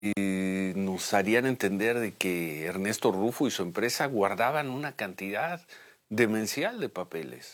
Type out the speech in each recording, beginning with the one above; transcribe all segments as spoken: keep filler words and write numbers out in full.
eh, nos harían entender de que Ernesto Rufo y su empresa guardaban una cantidad demencial de papeles.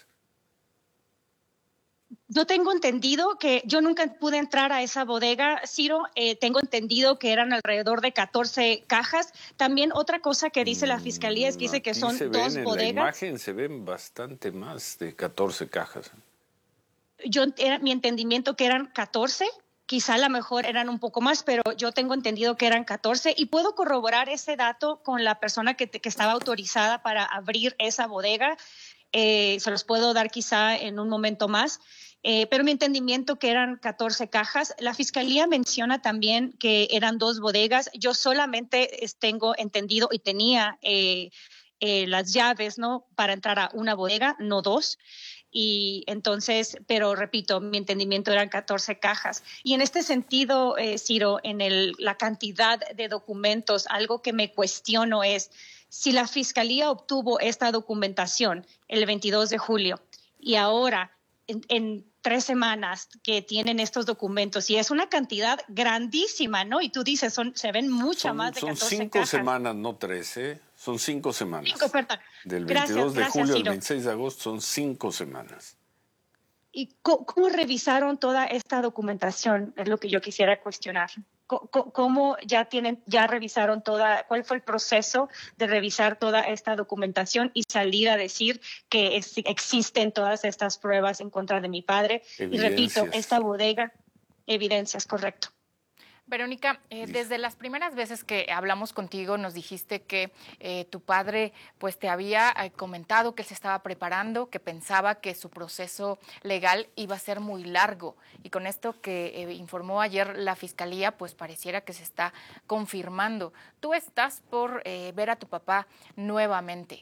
Yo tengo entendido que yo nunca pude entrar a esa bodega, Ciro. Eh, tengo entendido que eran alrededor de catorce cajas. También otra cosa que dice la fiscalía es que dice que Aquí son se dos ven, en bodegas. la imagen se ven bastante más de catorce cajas. Yo era mi entendimiento que eran catorce. Quizá a lo mejor eran un poco más, pero yo tengo entendido que eran catorce y puedo corroborar ese dato con la persona que, que estaba autorizada para abrir esa bodega. Eh, se los puedo dar quizá en un momento más, eh, pero mi entendimiento que eran catorce cajas. La fiscalía menciona también que eran dos bodegas. Yo solamente tengo entendido y tenía eh, eh, las llaves, ¿no?, para entrar a una bodega, no dos. Y entonces, pero repito, mi entendimiento eran catorce cajas. Y en este sentido, eh, Ciro, en el, la cantidad de documentos, algo que me cuestiono es si la fiscalía obtuvo esta documentación el veintidós de julio y ahora en, en tres semanas que tienen estos documentos, y es una cantidad grandísima, ¿no? Y tú dices, son, se ven mucha son, más de son catorce cinco cajas. semanas, no tres, ¿eh? Son cinco semanas. Cinco, perdón. Del Gracias, veintidós de gracias, julio Ciro. al veintiséis de agosto son cinco semanas. ¿Y cómo, cómo revisaron toda esta documentación? Es lo que yo quisiera cuestionar. ¿Cómo, cómo ya tienen, ya revisaron toda, cuál fue el proceso de revisar toda esta documentación y salir a decir que es, existen todas estas pruebas en contra de mi padre? Y repito, esta bodega, evidencias, correcto. Verónica, eh, desde las primeras veces que hablamos contigo nos dijiste que eh, tu padre pues te había eh, comentado que él se estaba preparando, que pensaba que su proceso legal iba a ser muy largo, y con esto que eh, informó ayer la fiscalía pues pareciera que se está confirmando. Tú estás por eh, ver a tu papá nuevamente.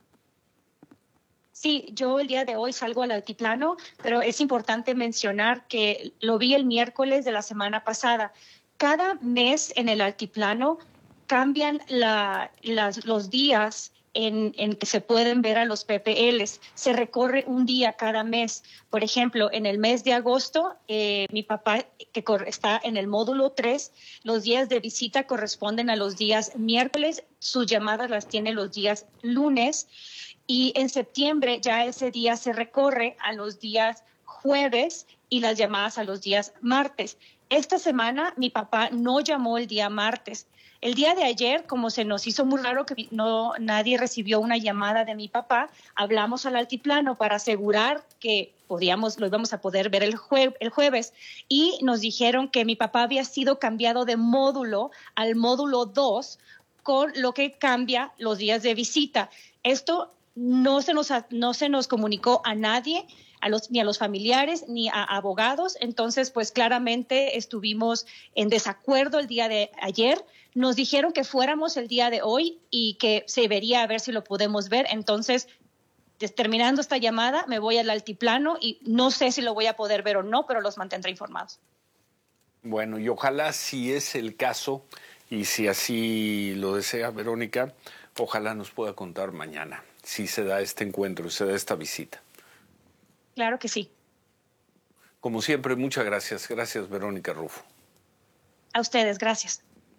Sí, yo el día de hoy salgo al altiplano, pero es importante mencionar que lo vi el miércoles de la semana pasada. Cada mes en el altiplano cambian la, las, los días en, en que se pueden ver a los P P Ls. Se recorre un día cada mes. Por ejemplo, en el mes de agosto, eh, mi papá, que está en el módulo tres, los días de visita corresponden a los días miércoles, sus llamadas las tiene los días lunes, y en septiembre ya ese día se recorre a los días jueves y las llamadas a los días martes. Esta semana mi papá no llamó el día martes. El día de ayer, como se nos hizo muy raro que no, nadie recibió una llamada de mi papá, hablamos al altiplano para asegurar que podíamos, lo íbamos a poder ver el, jue, el jueves, y nos dijeron que mi papá había sido cambiado de módulo al módulo dos, con lo que cambia los días de visita. Esto no se nos, no se nos comunicó a nadie, a los, ni a los familiares, ni a abogados. Entonces, pues claramente estuvimos en desacuerdo el día de ayer. Nos dijeron que fuéramos el día de hoy y que se vería a ver si lo podemos ver. Entonces, terminando esta llamada, me voy al altiplano y no sé si lo voy a poder ver o no, pero los mantendré informados. Bueno, y ojalá, si es el caso y si así lo desea Verónica, ojalá nos pueda contar mañana si se da este encuentro, se da esta visita. Claro que sí. Como siempre, muchas gracias. Gracias, Verónica Rufo. A ustedes, gracias.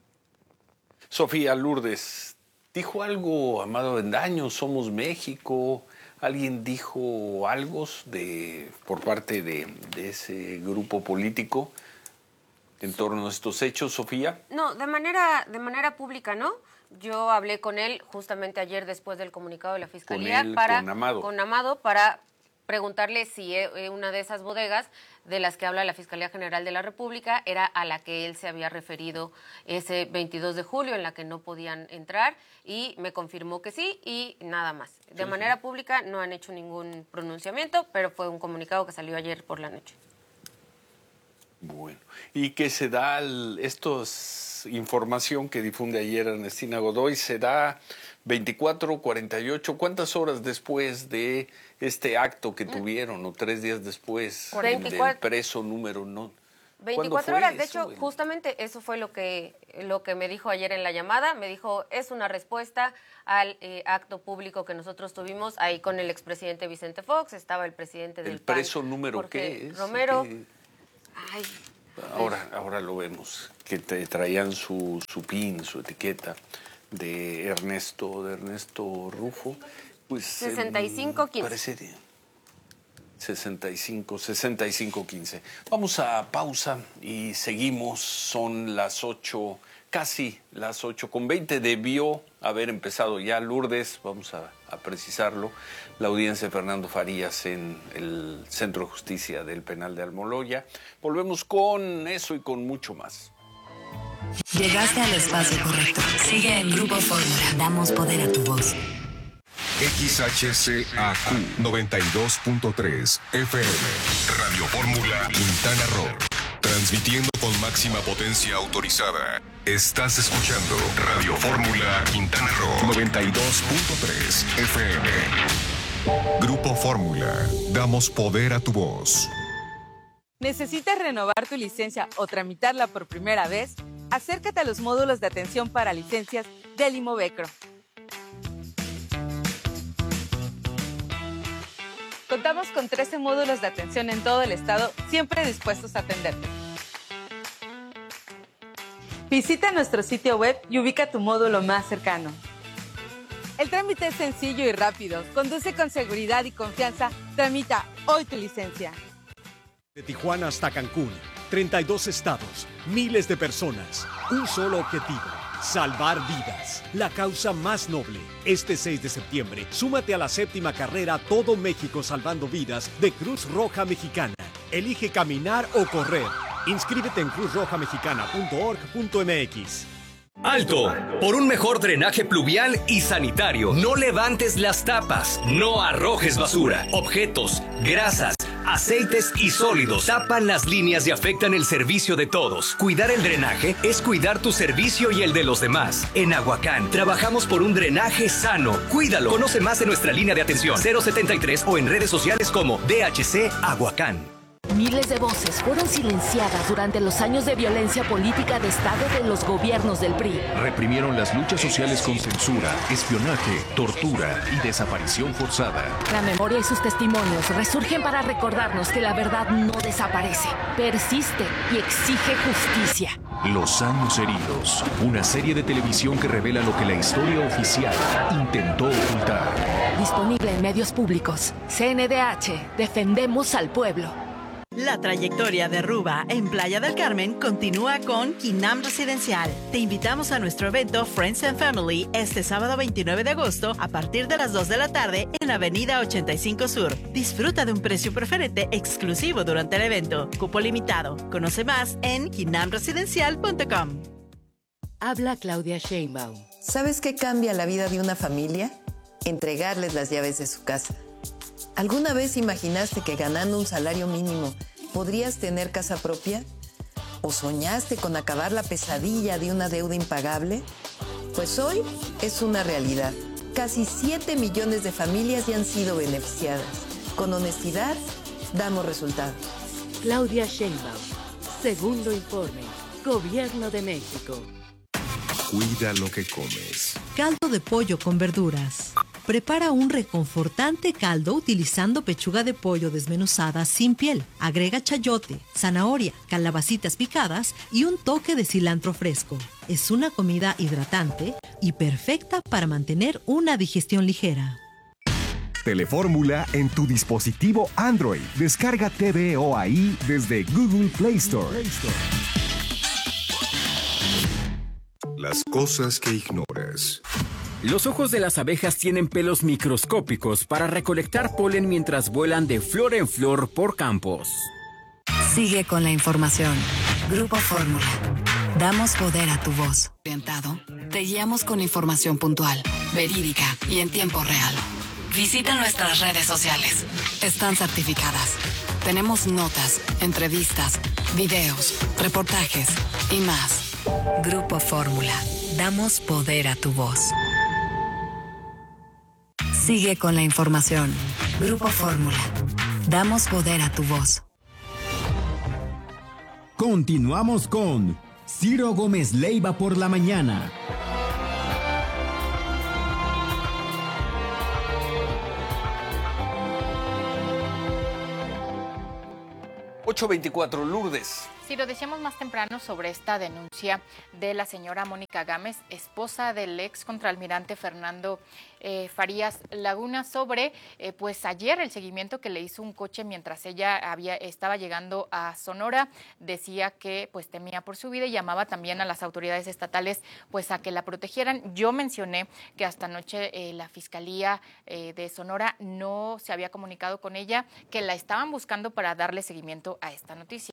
Sofía Lourdes, ¿dijo algo Amado Avendaño? ¿Somos México? ¿Alguien dijo algo de, por parte de, de ese grupo político en torno a estos hechos, Sofía? No, de manera, de manera pública, ¿no? Yo hablé con él justamente ayer después del comunicado de la Fiscalía. Con él, para, con Amado. Con Amado, para preguntarle si una de esas bodegas de las que habla la Fiscalía General de la República era a la que él se había referido ese veintidós de julio, en la que no podían entrar, y me confirmó que sí, y nada más. De sí, manera sí. pública no han hecho ningún pronunciamiento, pero fue un comunicado que salió ayer por la noche. Bueno, y que se da, esta información que difunde ayer Ernestina Godoy, se da veinticuatro, cuarenta y ocho, ¿cuántas horas después de este acto que tuvieron, o tres días después, veinticuatro, del preso número no? veinticuatro horas, de hecho, justamente eso fue lo que, lo que me dijo ayer en la llamada. Me dijo, es una respuesta al eh, acto público que nosotros tuvimos ahí con el expresidente Vicente Fox, estaba el presidente del ¿El preso P A N, número Jorge qué es? Romero. ¿Qué? Ay, Ahora, ahora lo vemos, que te traían su, su pin, su etiqueta de Ernesto, de Ernesto Rufo. Pues, sesenta y cinco quince. Parecería. sesenta y cinco, sesenta y cinco quince. Vamos a pausa y seguimos. Son las ocho, casi las ocho con veinte. Debió haber empezado ya Lourdes, vamos a, a precisarlo, la audiencia de Fernando Farías en el Centro de Justicia del Penal de Almoloya. Volvemos con eso y con mucho más. Llegaste al espacio correcto. Sigue en Grupo Fórmula. Damos poder a tu voz. X H C A Q noventa y dos punto tres F M. Radio Fórmula Quintana Roo. Transmitiendo con máxima potencia autorizada. Estás escuchando Radio Fórmula Quintana Roo noventa y dos punto tres F M. Grupo Fórmula. Damos poder a tu voz. ¿Necesitas renovar tu licencia o tramitarla por primera vez? Acércate a los módulos de atención para licencias del Imovecro. Contamos con trece módulos de atención en todo el estado, siempre dispuestos a atenderte. Visita nuestro sitio web y ubica tu módulo más cercano. El trámite es sencillo y rápido. Conduce con seguridad y confianza. Tramita hoy tu licencia. De Tijuana hasta Cancún, treinta y dos estados, miles de personas, un solo objetivo: salvar vidas, la causa más noble. Este seis de septiembre, súmate a la séptima carrera Todo México Salvando Vidas de Cruz Roja Mexicana. Elige caminar o correr. Inscríbete en cruz roja mexicana punto org punto m x. ¡Alto! Por un mejor drenaje pluvial y sanitario, no levantes las tapas, no arrojes basura, objetos, grasas, aceites y sólidos tapan las líneas y afectan el servicio de todos. Cuidar el drenaje es cuidar tu servicio y el de los demás. En Aguacán, trabajamos por un drenaje sano. Cuídalo. Conoce más en nuestra línea de atención cero setenta y tres o en redes sociales como D H C Aguacán. Miles de voces fueron silenciadas durante los años de violencia política de Estado de los gobiernos del P R I. Reprimieron las luchas sociales con censura, espionaje, tortura y desaparición forzada. La memoria y sus testimonios resurgen para recordarnos que la verdad no desaparece, persiste y exige justicia. Los años heridos, una serie de televisión que revela lo que la historia oficial intentó ocultar. Disponible en medios públicos. C N D H, defendemos al pueblo. La trayectoria de Ruba en Playa del Carmen continúa con Quinam Residencial. Te invitamos a nuestro evento Friends and Family este sábado veintinueve de agosto a partir de las dos de la tarde en Avenida ochenta y cinco Sur. Disfruta de un precio preferente exclusivo durante el evento. Cupo limitado. Conoce más en quinam residencial punto com. Habla Claudia Sheinbaum. ¿Sabes qué cambia la vida de una familia? Entregarles las llaves de su casa. ¿Alguna vez imaginaste que ganando un salario mínimo podrías tener casa propia? ¿O soñaste con acabar la pesadilla de una deuda impagable? Pues hoy es una realidad. Casi siete millones de familias ya han sido beneficiadas. Con honestidad, damos resultados. Claudia Sheinbaum. Segundo informe. Gobierno de México. Cuida lo que comes. Caldo de pollo con verduras. Prepara un reconfortante caldo utilizando pechuga de pollo desmenuzada sin piel. Agrega chayote, zanahoria, calabacitas picadas y un toque de cilantro fresco. Es una comida hidratante y perfecta para mantener una digestión ligera. Telefórmula en tu dispositivo Android. Descarga T V O A I desde Google Play Store. Las cosas que ignoras. Los ojos de las abejas tienen pelos microscópicos para recolectar polen mientras vuelan de flor en flor por campos. Sigue con la información. Grupo Fórmula. Damos poder a tu voz. Orientado. Te guiamos con información puntual, verídica y en tiempo real. Visita nuestras redes sociales. Están certificadas. Tenemos notas, entrevistas, videos, reportajes y más. Grupo Fórmula. Damos poder a tu voz. Sigue con la información. Grupo Fórmula. Damos poder a tu voz. Continuamos con Ciro Gómez Leiva por la mañana. ocho veinticuatro, Lourdes. Sí, lo decíamos más temprano sobre esta denuncia de la señora Mónica Gámez, esposa del ex contraalmirante Fernando eh, Farías Laguna, sobre eh, pues ayer el seguimiento que le hizo un coche mientras ella había estaba llegando a Sonora. Decía que pues temía por su vida y llamaba también a las autoridades estatales pues a que la protegieran. Yo mencioné que hasta anoche eh, la Fiscalía eh, de Sonora no se había comunicado con ella, que la estaban buscando para darle seguimiento a esta noticia.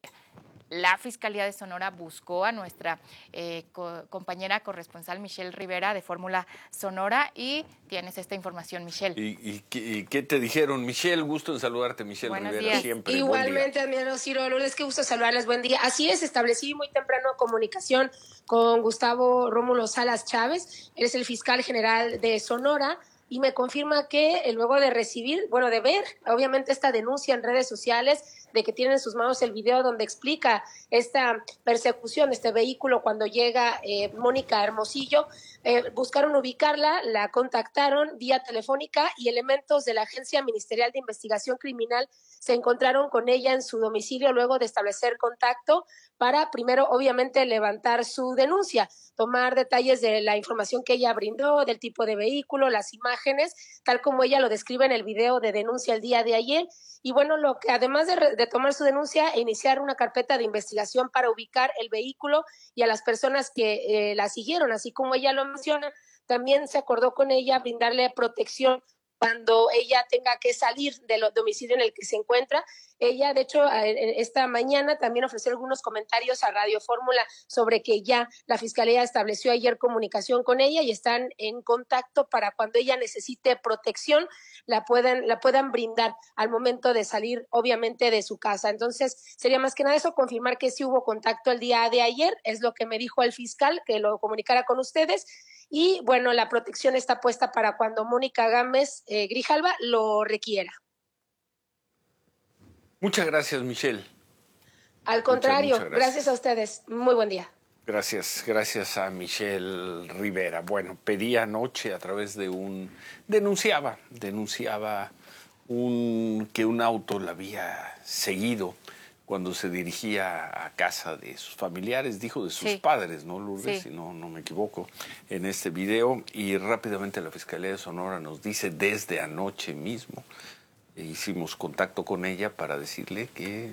La Fiscalía de Sonora buscó a nuestra eh, co compañera corresponsal Michelle Rivera de Fórmula Sonora y tienes esta información, Michelle. ¿Y, y, qué, y qué te dijeron, Michelle? Gusto en saludarte, Michelle Buenos Rivera, días. siempre. Igualmente, admirado Ciro Loles, qué gusto saludarles, buen día. Así es, establecí muy temprano comunicación con Gustavo Rómulo Salas Chávez, él es el fiscal general de Sonora, y me confirma que eh, luego de recibir, bueno, de ver, obviamente, esta denuncia en redes sociales, de que tiene en sus manos el video donde explica esta persecución, este vehículo cuando llega eh, Mónica Hermosillo, eh, buscaron ubicarla, la contactaron vía telefónica y elementos de la Agencia Ministerial de Investigación Criminal se encontraron con ella en su domicilio luego de establecer contacto para primero, obviamente, levantar su denuncia, tomar detalles de la información que ella brindó, del tipo de vehículo, las imágenes, tal como ella lo describe en el video de denuncia el día de ayer. Y bueno, lo que además de, de tomar su denuncia e iniciar una carpeta de investigación para ubicar el vehículo y a las personas que eh, la siguieron, así como ella lo menciona, también se acordó con ella brindarle protección cuando ella tenga que salir del domicilio en el que se encuentra. Ella, de hecho, esta mañana también ofreció algunos comentarios a Radio Fórmula sobre que ya la Fiscalía estableció ayer comunicación con ella y están en contacto para cuando ella necesite protección, la puedan, la puedan brindar al momento de salir, obviamente, de su casa. Entonces, sería más que nada eso, confirmar que sí hubo contacto el día de ayer, es lo que me dijo el fiscal, que lo comunicara con ustedes. Y bueno, la protección está puesta para cuando Mónica Gámez eh, Grijalva lo requiera. Muchas gracias, Michelle. Al contrario, muchas, muchas gracias. gracias a ustedes. Muy buen día. Gracias, gracias a Michelle Rivera. Bueno, pedía anoche a través de un... Denunciaba, denunciaba un, que un auto la había seguido cuando se dirigía a casa de sus familiares, dijo de sus sí. padres, ¿no, Lourdes? Sí. Si no, no me equivoco, en este video. Y rápidamente la Fiscalía de Sonora nos dice desde anoche mismo, e hicimos contacto con ella para decirle que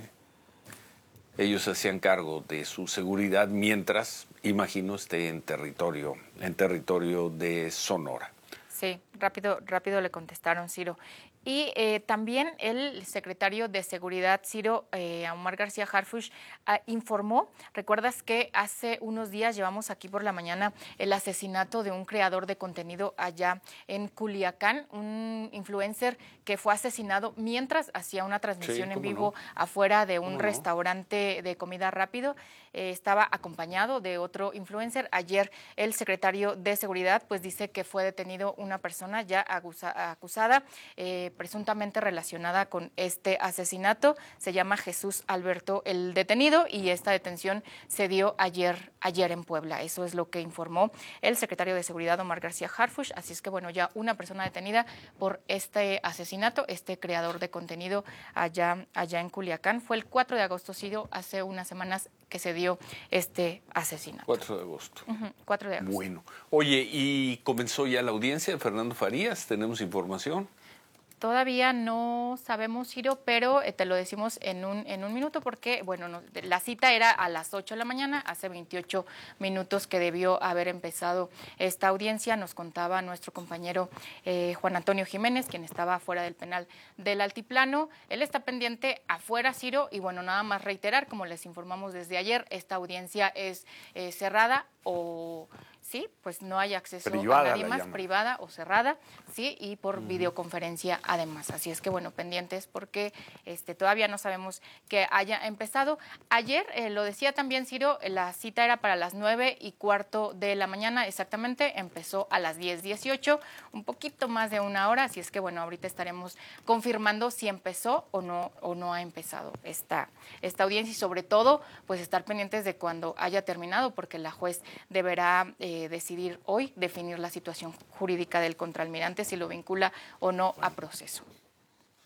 ellos se hacían cargo de su seguridad mientras, imagino, esté en territorio, en territorio de Sonora. Sí, rápido, rápido le contestaron, Ciro. Y eh, también el secretario de Seguridad, Ciro, eh, Omar García Harfuch, eh, informó, recuerdas que hace unos días llevamos aquí por la mañana el asesinato de un creador de contenido allá en Culiacán, un influencer que fue asesinado mientras hacía una transmisión sí, en vivo no? afuera de un restaurante no? de comida rápido. Eh, estaba acompañado de otro influencer. Ayer el secretario de Seguridad pues dice que fue detenido una persona ya acusa, acusada, eh, presuntamente relacionada con este asesinato. Se llama Jesús Alberto el detenido y esta detención se dio ayer, ayer en Puebla. Eso es lo que informó el secretario de Seguridad, Omar García Harfuch. Así es que bueno, ya una persona detenida por este asesinato, este creador de contenido allá, allá en Culiacán. Fue el cuatro de agosto, Ciro, hace unas semanas que se dio este asesinato. cuatro de agosto. Uh-huh, cuatro de agosto. Bueno. Oye, ¿y comenzó ya la audiencia de Fernando Farías? ¿Tenemos información? Todavía no sabemos, Ciro, pero eh, te lo decimos en un, en un minuto porque, bueno, no, la cita era a las ocho de la mañana, hace veintiocho minutos que debió haber empezado esta audiencia. Nos contaba nuestro compañero eh, Juan Antonio Jiménez, quien estaba afuera del penal del Altiplano. Él está pendiente afuera, Ciro, y bueno, nada más reiterar, como les informamos desde ayer, esta audiencia es eh, cerrada o... Sí, pues no hay acceso privada, a nadie más, llaman. privada o cerrada, sí, y por uh-huh. videoconferencia además. Así es que, bueno, pendientes porque este, todavía no sabemos que haya empezado. Ayer, eh, lo decía también Ciro, la cita era para las nueve y cuarto de la mañana exactamente, empezó a las diez dieciocho, un poquito más de una hora, así es que, bueno, ahorita estaremos confirmando si empezó o no, o no ha empezado esta, esta audiencia y sobre todo, pues estar pendientes de cuando haya terminado, porque la juez deberá... Eh, decidir hoy, definir la situación jurídica del contraalmirante, si lo vincula o no a proceso.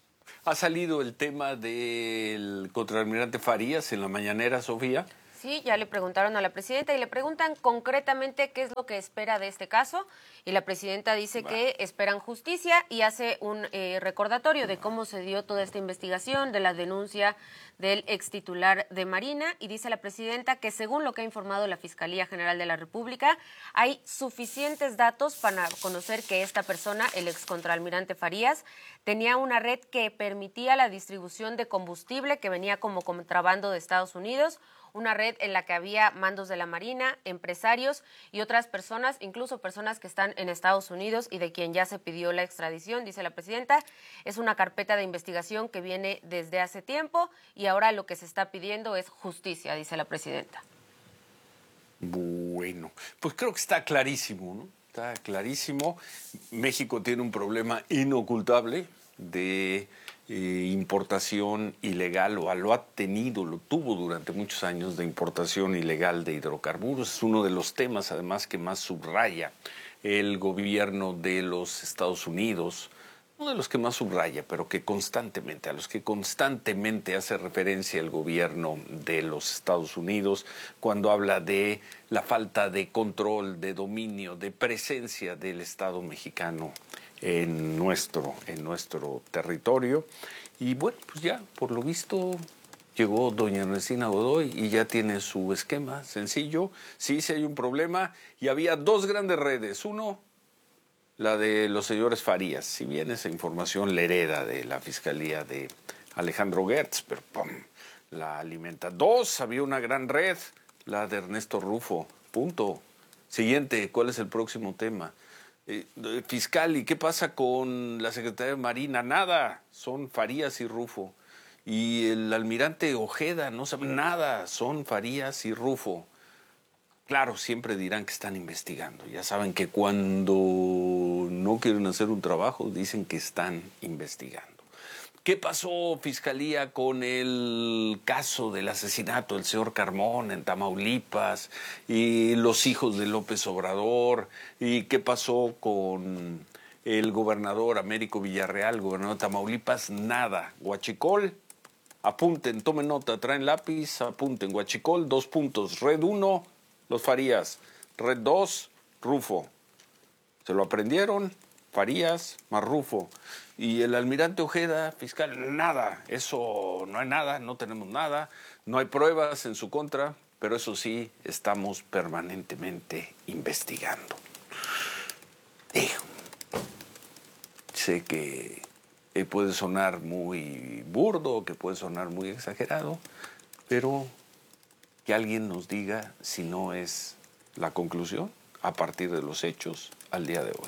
Ha salido el tema del contraalmirante Farías en la mañanera, Sofía. Sí, ya le preguntaron a la presidenta y le preguntan concretamente qué es lo que espera de este caso. Y la presidenta dice bah. que esperan justicia y hace un eh, recordatorio de cómo se dio toda esta investigación, de la denuncia del extitular de Marina. Y dice la presidenta que según lo que ha informado la Fiscalía General de la República, hay suficientes datos para conocer que esta persona, el excontraalmirante Farías, tenía una red que permitía la distribución de combustible que venía como contrabando de Estados Unidos, una red en la que había mandos de la Marina, empresarios y otras personas, incluso personas que están en Estados Unidos y de quien ya se pidió la extradición, dice la presidenta. Es una carpeta de investigación que viene desde hace tiempo y ahora lo que se está pidiendo es justicia, dice la presidenta. Bueno, pues creo que está clarísimo, ¿no? Está clarísimo. México tiene un problema inocultable de eh, importación ilegal, o lo ha tenido, lo tuvo durante muchos años, de importación ilegal de hidrocarburos. Es uno de los temas, además, que más subraya el gobierno de los Estados Unidos, uno de los que más subraya, pero que constantemente, a los que constantemente hace referencia el gobierno de los Estados Unidos cuando habla de la falta de control, de dominio, de presencia del Estado mexicano en nuestro, en nuestro territorio. Y bueno, pues ya, por lo visto, llegó doña Ernestina Godoy y ya tiene su esquema sencillo. Sí, sí hay un problema y había dos grandes redes. Uno, la de los señores Farías, si bien esa información la hereda de la Fiscalía de Alejandro Gertz, pero ¡pum!, la alimenta. Dos, había una gran red, la de Ernesto Rufo, punto. Siguiente, ¿cuál es el próximo tema? Eh, fiscal, ¿y qué pasa con la Secretaría de Marina? Nada, son Farías y Rufo. Y el almirante Ojeda, no sabe nada, son Farías y Rufo. Claro, siempre dirán que están investigando. Ya saben que cuando no quieren hacer un trabajo, dicen que están investigando. ¿Qué pasó, Fiscalía, con el caso del asesinato del señor Carmona en Tamaulipas y los hijos de López Obrador? ¿Y qué pasó con el gobernador Américo Villarreal, gobernador de Tamaulipas? Nada. Huachicol, apunten, tomen nota, traen lápiz, apunten. Huachicol, dos puntos. Red uno, los Farías. Red dos, Rufo. ¿Se lo aprendieron? Farías más Rufo. Y el almirante Ojeda, fiscal, nada, eso no hay nada, no tenemos nada, no hay pruebas en su contra, pero eso sí, estamos permanentemente investigando. Digo, sé que puede sonar muy burdo, que puede sonar muy exagerado, pero que alguien nos diga si no es la conclusión a partir de los hechos al día de hoy.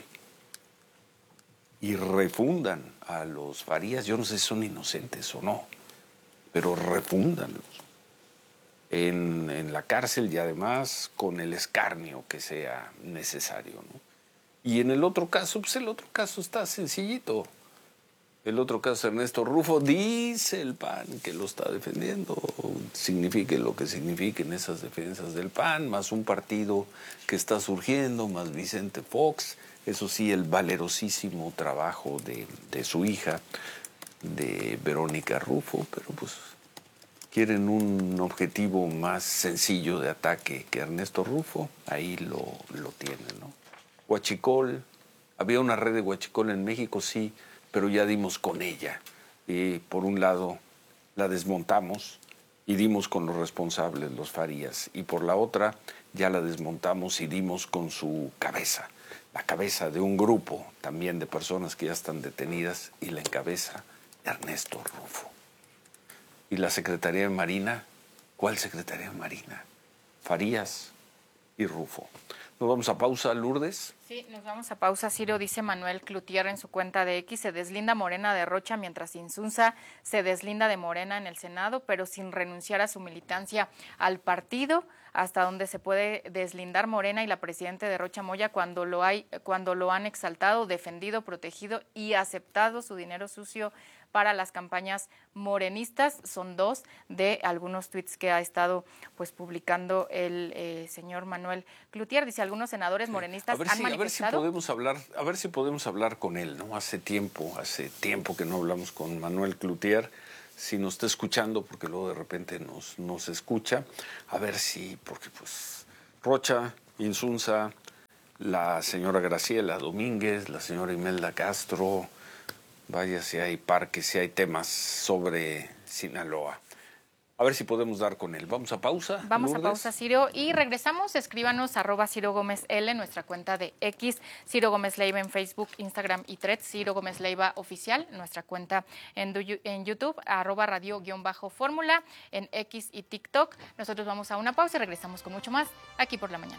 Y refundan a los Farías, yo no sé si son inocentes o no, pero refúndanlos en, en la cárcel y además con el escarnio que sea necesario, ¿no? Y en el otro caso, pues el otro caso está sencillito. El otro caso, Ernesto Rufo, dice el P A N que lo está defendiendo, signifique lo que signifiquen esas defensas del P A N, más un partido que está surgiendo, más Vicente Fox. Eso sí, el valerosísimo trabajo de, de su hija, de Verónica Rufo, pero pues quieren un objetivo más sencillo de ataque que Ernesto Rufo, ahí lo, lo tienen, ¿no? Huachicol, había una red de Huachicol en México, sí, pero ya dimos con ella. Y por un lado la desmontamos y dimos con los responsables, los Farías, y por la otra ya la desmontamos y dimos con su cabeza. La cabeza de un grupo también de personas que ya están detenidas y la encabeza Ernesto Rufo. ¿Y la Secretaría de Marina? ¿Cuál Secretaría de Marina? Farías y Rufo. Nos vamos a pausa, Lourdes. Sí, nos vamos a pausa. Ciro, dice Manuel Cloutier en su cuenta de X, se deslinda Morena de Rocha mientras Insunza se deslinda de Morena en el Senado, pero sin renunciar a su militancia al partido, hasta donde se puede deslindar Morena y la presidenta de Rocha Moya cuando lo hay, cuando lo han exaltado, defendido, protegido y aceptado su dinero sucio para las campañas morenistas. Son dos de algunos tweets que ha estado pues publicando el eh, señor Manuel Cloutier. Dice, algunos senadores morenistas a ver han si, manifestado... A ver si podemos hablar, a ver si podemos hablar con él, ¿no? Hace tiempo, hace tiempo que no hablamos con Manuel Cloutier. Si nos está escuchando, porque luego de repente nos, nos escucha, a ver si, porque pues Rocha, Insunza, la señora Graciela Domínguez, la señora Imelda Castro, vaya si hay parques, si hay temas sobre Sinaloa. A ver si podemos dar con él. Vamos a pausa. Vamos Lourdes. a pausa, Ciro, y regresamos. Escríbanos arroba Ciro Gómez L, nuestra cuenta de X, Ciro Gómez Leiva en Facebook, Instagram y Threads, Ciro Gómez Leiva Oficial, nuestra cuenta en, en YouTube, arroba radio guión bajo fórmula, en X y TikTok. Nosotros vamos a una pausa y regresamos con mucho más aquí por la mañana.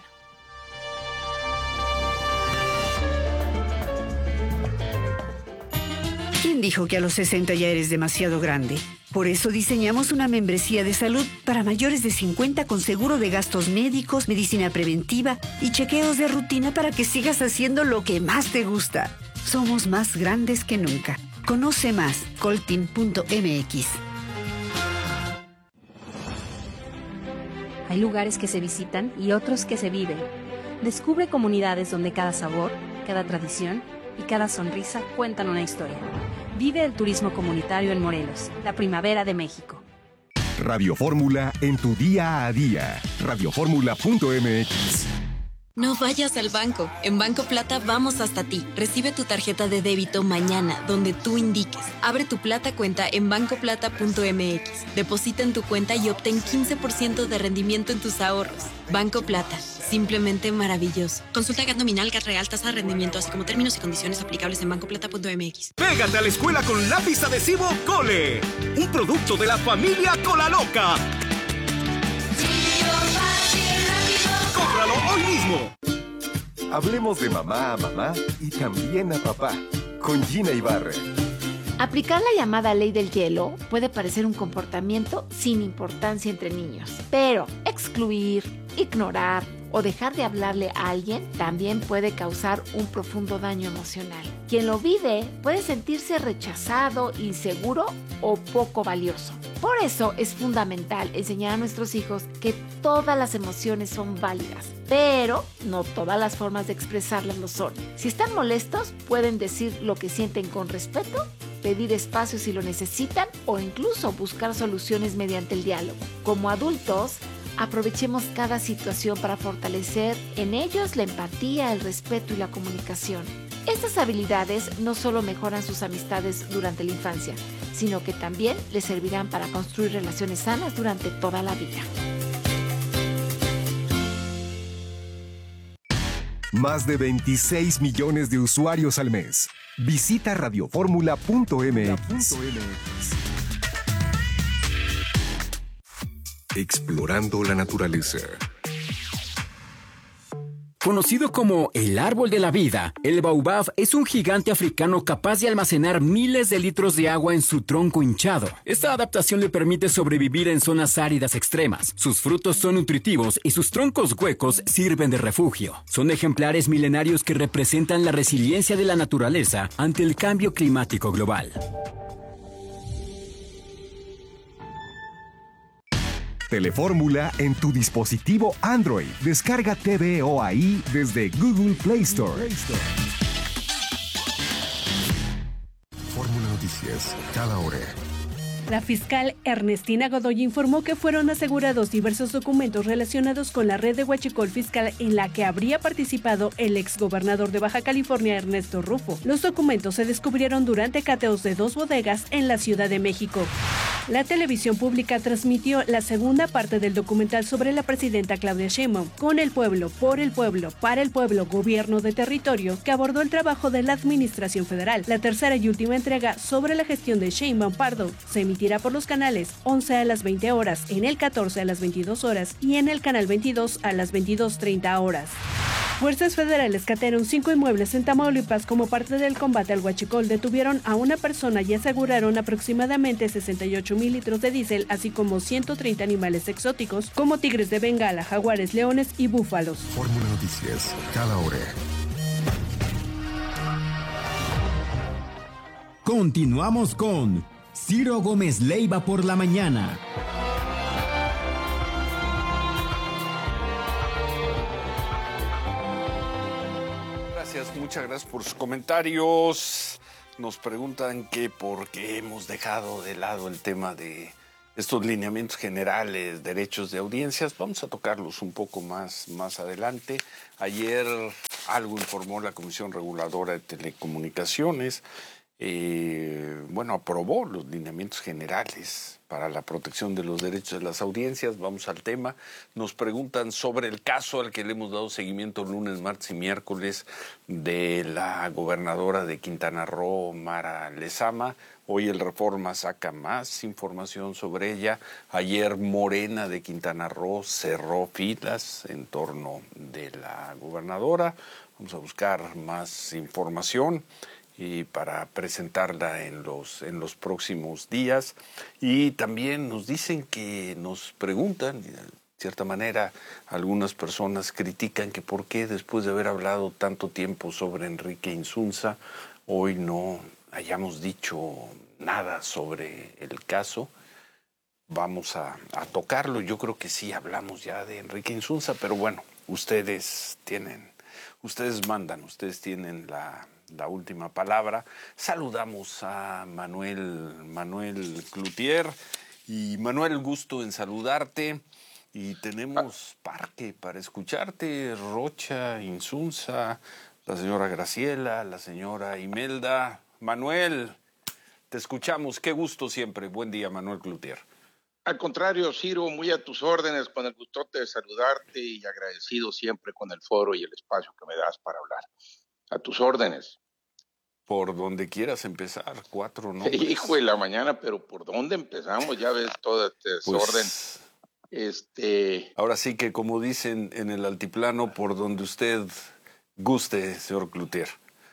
¿Quién dijo que a los sesenta ya eres demasiado grande? Por eso diseñamos una membresía de salud para mayores de cincuenta con seguro de gastos médicos, medicina preventiva y chequeos de rutina para que sigas haciendo lo que más te gusta. Somos más grandes que nunca. Conoce más, coltin punto m x. Hay lugares que se visitan y otros que se viven. Descubre comunidades donde cada sabor, cada tradición y cada sonrisa cuentan una historia. Vive el turismo comunitario en Morelos, la primavera de México. Radio Fórmula en tu día a día. radio fórmula punto m x. No vayas al banco. En Banco Plata vamos hasta ti. Recibe tu tarjeta de débito mañana, donde tú indiques. Abre tu Plata cuenta en banco plata punto m x. Deposita en tu cuenta y obtén quince por ciento de rendimiento en tus ahorros. Banco Plata. Simplemente maravilloso. Consulta G A T nominal, G A T real, tasa de rendimiento, así como términos y condiciones aplicables en banco plata punto m x. Pégate a la escuela con lápiz adhesivo Cole. Un producto de la familia Cola Loca. ¡Cómpralo hoy mismo! Hablemos de mamá a mamá y también a papá. Con Gina Ibarra. Aplicar la llamada ley del hielo puede parecer un comportamiento sin importancia entre niños, pero excluir, ignorar o dejar de hablarle a alguien también puede causar un profundo daño emocional. Quien lo vive puede sentirse rechazado, inseguro o poco valioso. Por eso es fundamental enseñar a nuestros hijos que todas las emociones son válidas, pero no todas las formas de expresarlas lo son. Si están molestos, pueden decir lo que sienten con respeto, pedir espacio si lo necesitan o incluso buscar soluciones mediante el diálogo. Como adultos, aprovechemos cada situación para fortalecer en ellos la empatía, el respeto y la comunicación. Estas habilidades no solo mejoran sus amistades durante la infancia, sino que también les servirán para construir relaciones sanas durante toda la vida. Más de veintiséis millones de usuarios al mes. Visita radio fórmula punto m x. Explorando la naturaleza. Conocido como el árbol de la vida, el baobab es un gigante africano capaz de almacenar miles de litros de agua en su tronco hinchado. Esta adaptación le permite sobrevivir en zonas áridas extremas. Sus frutos son nutritivos y sus troncos huecos sirven de refugio. Son ejemplares milenarios que representan la resiliencia de la naturaleza ante el cambio climático global. Telefórmula en tu dispositivo Android. Descarga T V O A I desde Google Play Store. Fórmula Noticias, cada hora. La fiscal Ernestina Godoy informó que fueron asegurados diversos documentos relacionados con la red de huachicol fiscal en la que habría participado el exgobernador de Baja California, Ernesto Rufo. Los documentos se descubrieron durante cateos de dos bodegas en la Ciudad de México. La televisión pública transmitió la segunda parte del documental sobre la presidenta Claudia Sheinbaum, Con el pueblo, por el pueblo, para el pueblo, gobierno de territorio, que abordó el trabajo de la administración federal. La tercera y última entrega sobre la gestión de Sheinbaum Pardo se emitirá por los canales once a las veinte horas, en el catorce a las veintidós horas y en el canal veintidós a las veintidós treinta horas. Fuerzas federales catearon cinco inmuebles en Tamaulipas como parte del combate al huachicol. Detuvieron a una persona y aseguraron aproximadamente sesenta y ocho mil litros de diésel, así como ciento treinta animales exóticos como tigres de Bengala, jaguares, leones y búfalos. Fórmula Noticias, cada hora. Continuamos con Ciro Gómez Leiva por la mañana. Gracias, muchas gracias por sus comentarios. Nos preguntan que por qué hemos dejado de lado el tema de estos lineamientos generales, derechos de audiencias. Vamos a tocarlos un poco más, más adelante. Ayer algo informó la Comisión Reguladora de Telecomunicaciones. Eh, bueno, aprobó los lineamientos generales para la protección de los derechos de las audiencias. Vamos al tema. Nos preguntan sobre el caso al que le hemos dado seguimiento lunes, martes y miércoles de la gobernadora de Quintana Roo, Mara Lezama. Hoy el Reforma saca más información sobre ella. Ayer Morena de Quintana Roo cerró filas en torno de la gobernadora. Vamos a buscar más información y para presentarla en los, en los próximos días. Y también nos dicen que nos preguntan, de cierta manera, algunas personas critican que por qué después de haber hablado tanto tiempo sobre Enrique Insunza, hoy no hayamos dicho nada sobre el caso. Vamos a, a tocarlo. Yo creo que sí hablamos ya de Enrique Insunza, pero bueno, ustedes tienen, ustedes mandan, ustedes tienen la... la última palabra. Saludamos a Manuel, Manuel Cloutier. Y Manuel, gusto en saludarte. Y tenemos parque para escucharte. Rocha, Insunza, la señora Graciela, la señora Imelda. Manuel, te escuchamos. Qué gusto siempre. Buen día, Manuel Cloutier. Al contrario, Ciro, muy a tus órdenes, con el gustote de saludarte y agradecido siempre con el foro y el espacio que me das para hablar. A tus órdenes. Por donde quieras empezar, cuatro nombres. Hijo de la mañana, pero ¿por dónde empezamos? Ya ves todo este desorden. Pues, este... Ahora sí que, como dicen en el altiplano, por donde usted guste, señor Cloutier.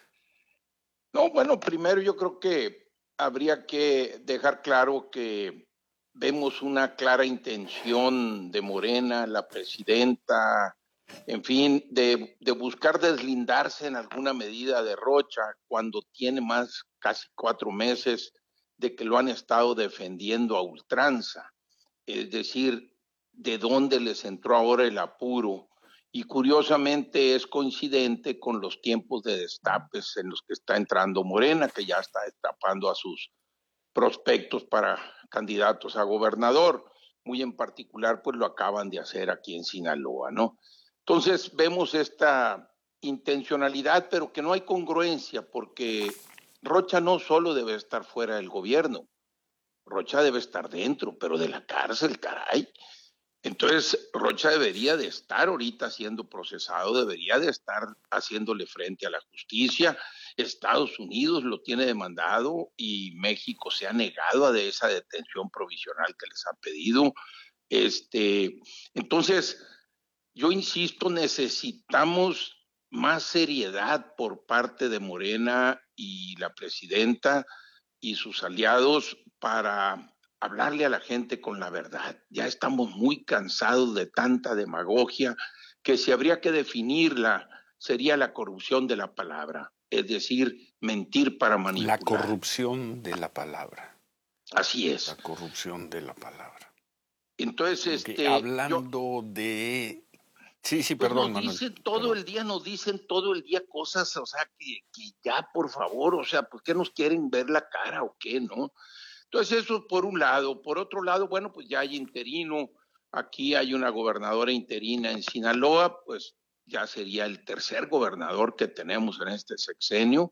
No, bueno, primero yo creo que habría que dejar claro que vemos una clara intención de Morena, la presidenta, en fin, de, de buscar deslindarse en alguna medida de Rocha cuando tiene más, casi cuatro meses de que lo han estado defendiendo a ultranza. Es decir, de dónde les entró ahora el apuro. Y curiosamente es coincidente con los tiempos de destapes en los que está entrando Morena, que ya está destapando a sus prospectos para candidatos a gobernador. Muy en particular, pues lo acaban de hacer aquí en Sinaloa, ¿no? Entonces vemos esta intencionalidad, pero que no hay congruencia, porque Rocha no solo debe estar fuera del gobierno, Rocha debe estar dentro, pero de la cárcel, caray. Entonces Rocha debería de estar ahorita siendo procesado, debería de estar haciéndole frente a la justicia. Estados Unidos lo tiene demandado y México se ha negado a de esa detención provisional que les ha pedido. Este, entonces... Yo insisto, necesitamos más seriedad por parte de Morena y la presidenta y sus aliados para hablarle a la gente con la verdad. Ya estamos muy cansados de tanta demagogia que si habría que definirla sería la corrupción de la palabra, es decir, mentir para manipular. La corrupción de la palabra. Así es. La corrupción de la palabra. Entonces, Porque este, hablando yo... de... Sí, sí, pues perdón, nos Manuel. dicen todo perdón. el día, nos dicen todo el día cosas, o sea, que, que ya, por favor, o sea, ¿por qué nos quieren ver la cara o qué, no? Entonces, eso por un lado. Por otro lado, bueno, pues ya hay interino, aquí hay una gobernadora interina en Sinaloa, pues ya sería el tercer gobernador que tenemos en este sexenio,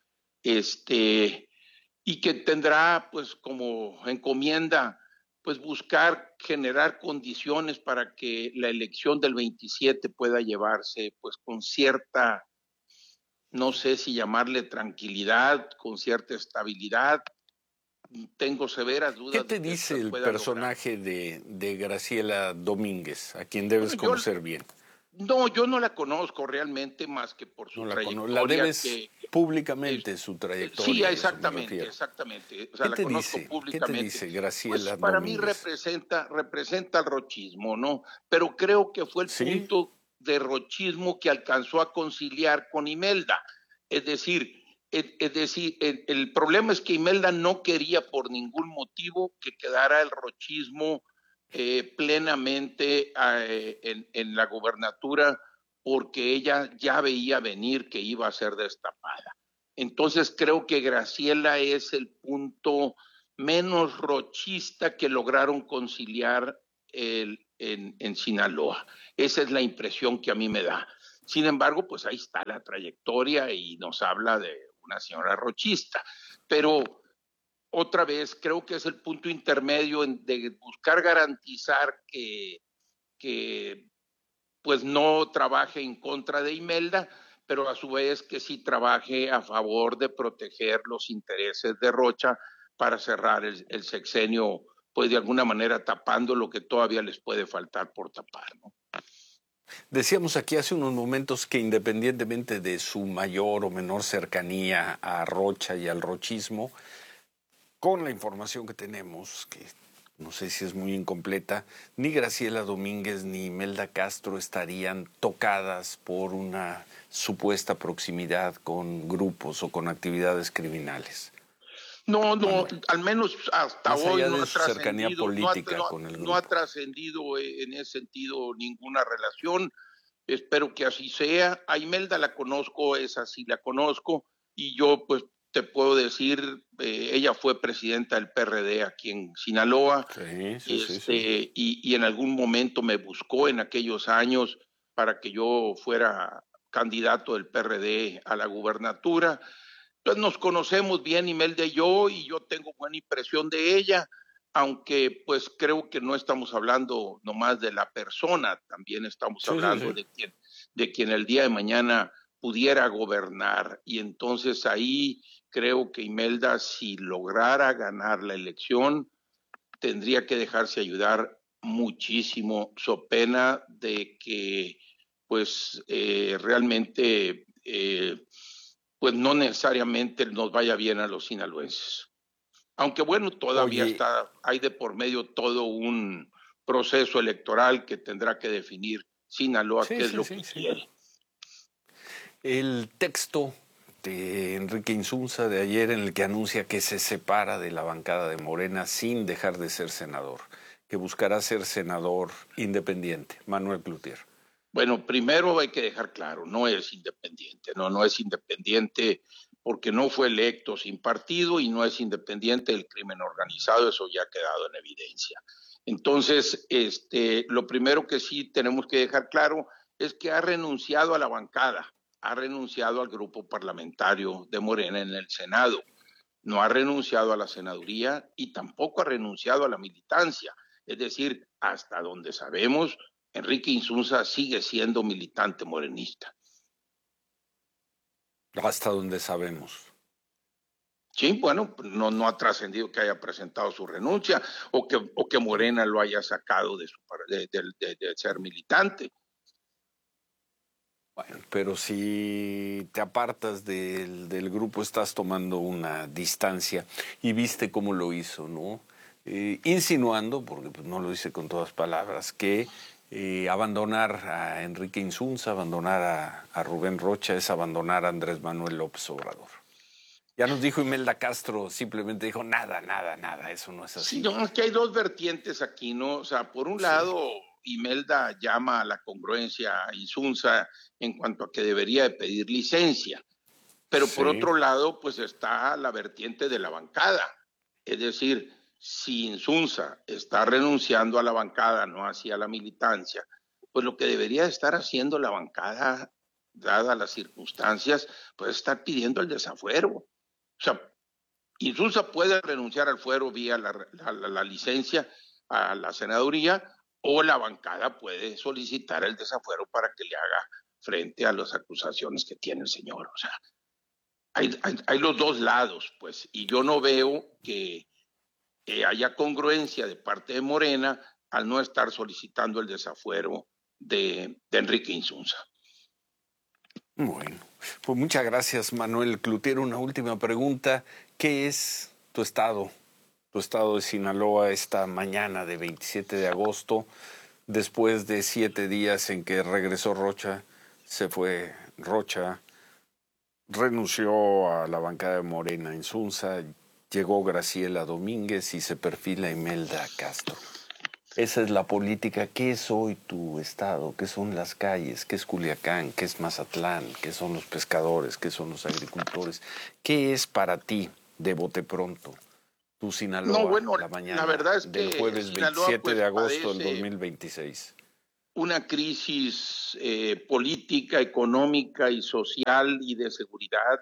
este, y que tendrá, pues, como encomienda, pues buscar generar condiciones para que la elección del veintisiete pueda llevarse pues con cierta, no sé si llamarle tranquilidad, con cierta estabilidad. Tengo severas dudas. ¿Qué te de que dice el pueda personaje de, de Graciela Domínguez, a quien debes bueno, conocer yo, bien? No, yo no la conozco realmente más que por su no la trayectoria. La debes que, públicamente, es, su trayectoria. Sí, exactamente, exactamente. O sea, ¿Qué la te conozco dice? públicamente. ¿Qué te dice Graciela pues para Domínguez? mí representa, representa el rochismo, ¿no? Pero creo que fue el ¿Sí? punto de rochismo que alcanzó a conciliar con Imelda. Es decir, Es decir, el, el problema es que Imelda no quería por ningún motivo que quedara el rochismo eh, plenamente eh, en, en la gobernatura, porque ella ya veía venir que iba a ser destapada. Entonces creo que Graciela es el punto menos rochista que lograron conciliar el, en, en Sinaloa. Esa es la impresión que a mí me da. Sin embargo, pues ahí está la trayectoria y nos habla de una señora rochista. Pero otra vez creo que es el punto intermedio en, de buscar garantizar que, que pues no trabaje en contra de Imelda, pero a su vez que sí trabaje a favor de proteger los intereses de Rocha para cerrar el, el sexenio, pues de alguna manera tapando lo que todavía les puede faltar por tapar, ¿no? Decíamos aquí hace unos momentos que independientemente de su mayor o menor cercanía a Rocha y al rochismo, con la información que tenemos, que no sé si es muy incompleta, ni Graciela Domínguez ni Imelda Castro estarían tocadas por una supuesta proximidad con grupos o con actividades criminales. No, no, Manuel, al menos hasta hoy no ha cercanía política no ha, con el grupo. No ha trascendido en ese sentido ninguna relación. Espero que así sea. A Imelda la conozco, esa sí la conozco, y yo pues te puedo decir, eh, ella fue presidenta del P R D aquí en Sinaloa, sí, sí, este, sí, sí. Y, y en algún momento me buscó en aquellos años para que yo fuera candidato del P R D a la gubernatura. Entonces nos conocemos bien Imelda y yo, y yo tengo buena impresión de ella, aunque pues creo que no estamos hablando nomás de la persona, también estamos sí, hablando sí, sí. de quien, de quien el día de mañana pudiera gobernar, y entonces ahí creo que Imelda, si lograra ganar la elección, tendría que dejarse ayudar muchísimo, so pena de que pues eh, realmente eh, pues no necesariamente nos vaya bien a los sinaloenses. Aunque bueno, todavía Oye, está, hay de por medio todo un proceso electoral que tendrá que definir Sinaloa sí, qué es sí, lo sí, que sí. quiere. El texto de Enrique Insunza de ayer en el que anuncia que se separa de la bancada de Morena sin dejar de ser senador, que buscará ser senador independiente. Manuel Cloutier. Bueno, primero hay que dejar claro, no es independiente, no, no es independiente porque no fue electo sin partido y no es independiente del crimen organizado, eso ya ha quedado en evidencia. Entonces, este, lo primero que sí tenemos que dejar claro es que ha renunciado a la bancada, ha renunciado al grupo parlamentario de Morena en el Senado, no ha renunciado a la senaduría y tampoco ha renunciado a la militancia, es decir, hasta donde sabemos, Enrique Insunza sigue siendo militante morenista. Hasta donde sabemos. Sí, bueno, no, no ha trascendido que haya presentado su renuncia o que, o que Morena lo haya sacado de, su, de, de, de, de ser militante. Bueno, pero si te apartas del, del grupo estás tomando una distancia y viste cómo lo hizo, ¿no? Eh, insinuando, porque pues, no lo dice con todas palabras, que Eh, abandonar a Enrique Insunza, abandonar a, a Rubén Rocha es abandonar a Andrés Manuel López Obrador. Ya nos dijo Imelda Castro, simplemente dijo nada, nada, nada, eso no es así. Sí, no, es que hay dos vertientes aquí, ¿no? O sea, por un sí. lado, Imelda llama a la congruencia a Insunza en cuanto a que debería de pedir licencia, pero sí. por otro lado, pues está la vertiente de la bancada, es decir, si Insunza está renunciando a la bancada, no hacia la militancia, pues lo que debería estar haciendo la bancada, dadas las circunstancias, pues estar pidiendo el desafuero. O sea, Insunza puede renunciar al fuero vía la, la, la, la licencia a la senaduría, o la bancada puede solicitar el desafuero para que le haga frente a las acusaciones que tiene el señor. O sea, hay, hay, hay los dos lados, pues, y yo no veo que que haya congruencia de parte de Morena al no estar solicitando el desafuero de, de Enrique Insunza. Bueno, pues muchas gracias, Manuel Cloutier. Una última pregunta. ¿Qué es tu estado, tu estado de Sinaloa esta mañana de veintisiete de agosto, después de siete días en que regresó Rocha, se fue Rocha, renunció a la bancada de Morena Insunza, llegó Graciela Domínguez y se perfila Imelda Castro. Esa es la política. ¿Qué es hoy tu estado? ¿Qué son las calles? ¿Qué es Culiacán? ¿Qué es Mazatlán? ¿Qué son los pescadores? ¿Qué son los agricultores? ¿Qué es para ti, de bote pronto, tu Sinaloa, no, bueno, la mañana la verdad es del que jueves Sinaloa, veintisiete pues, de agosto del padece dos mil veintiséis? Una crisis eh, política, económica y social y de seguridad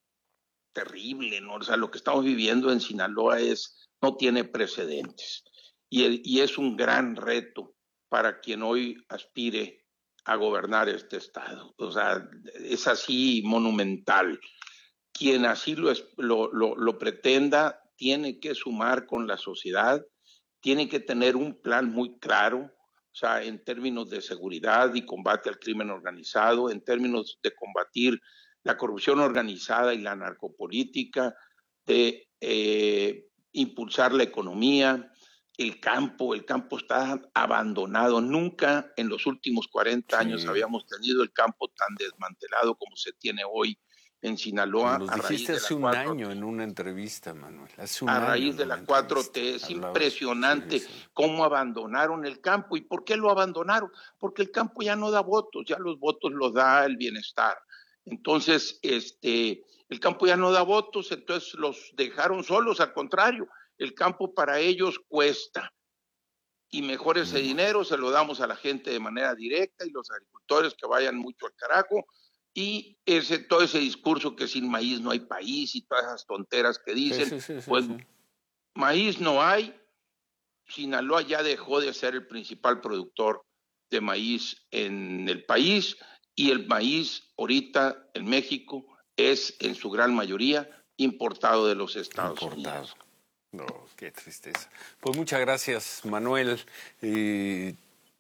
terrible, ¿no? O sea, lo que estamos viviendo en Sinaloa es, no tiene precedentes. Y, el, y es un gran reto para quien hoy aspire a gobernar este estado. O sea, es así monumental. Quien así lo, lo, lo, lo pretenda tiene que sumar con la sociedad, tiene que tener un plan muy claro, o sea, en términos de seguridad y combate al crimen organizado, en términos de combatir la corrupción organizada y la narcopolítica, de eh, impulsar la economía, el campo. El campo está abandonado. Nunca en los últimos cuarenta sí. años habíamos tenido el campo tan desmantelado como se tiene hoy en Sinaloa. Lo dijiste hace un año en una entrevista, Manuel. Hace un a año raíz de la cuatro T. Es Hablabas, impresionante sí, sí. cómo abandonaron el campo. ¿Y por qué lo abandonaron? Porque el campo ya no da votos, ya los votos los da el bienestar. Entonces, este, el campo ya no da votos, entonces los dejaron solos. Al contrario, el campo para ellos cuesta. Y mejor ese dinero se lo damos a la gente de manera directa y los agricultores que vayan mucho al carajo. Y ese, todo ese discurso que sin maíz no hay país y todas esas tonteras que dicen, sí, sí, sí, pues sí, sí. maíz no hay. Sinaloa ya dejó de ser el principal productor de maíz en el país y el maíz ahorita en México es en su gran mayoría importado de los Estados importado. Unidos. No, qué tristeza. Pues muchas gracias, Manuel. Eh,